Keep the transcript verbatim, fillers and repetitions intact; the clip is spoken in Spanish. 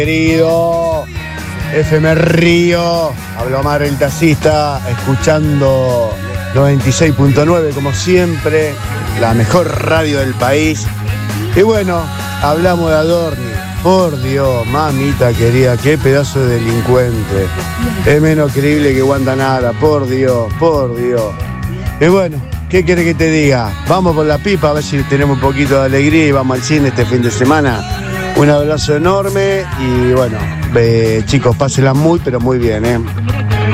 Querido F M Río, hablo Omar el taxista, escuchando noventa y seis punto nueve como siempre, la mejor radio del país. Y bueno, hablamos de Adorni. Por Dios, mamita querida, qué pedazo de delincuente. Es menos creíble que Wanda Nara, por Dios, por Dios. Y bueno, ¿qué querés que te diga? Vamos por la pipa a ver si tenemos un poquito de alegría y vamos al cine este fin de semana. Un abrazo enorme y bueno, eh, chicos, pásenla muy pero muy bien, ¿eh?